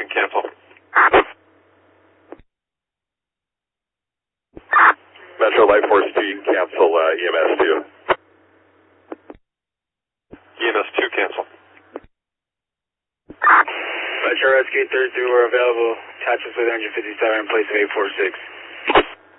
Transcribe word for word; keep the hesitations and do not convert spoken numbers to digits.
cancel. Metro Life Force two, cancel uh, E M S two. E M S two, cancel. Metro Rescue thirty-three, we're available. Attachments with engine fifty-seven in place of eight four six.